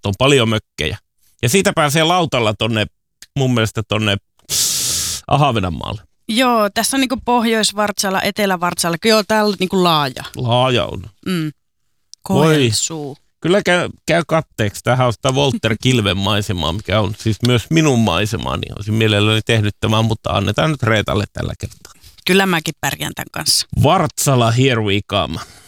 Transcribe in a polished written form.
on paljon mökkejä. Ja siitä pääsee lautalla mun mielestä tonne Ahvenanmaalle. Joo, tässä on niinku Pohjois-Vartsala, Etelä-Vartsala. Joo, täällä on niinku laaja. Laaja on. Koelsuu. Kyllä käy katteeksi. Tähän on sitä Walter Kilven maisemaa, mikä on siis myös minun maisemaani. Olisin mielelläni tehnyt tämän, mutta annetaan nyt Reetalle tällä kertaa. Kyllä mäkin pärjään tämän kanssa. Vartsala, here we come.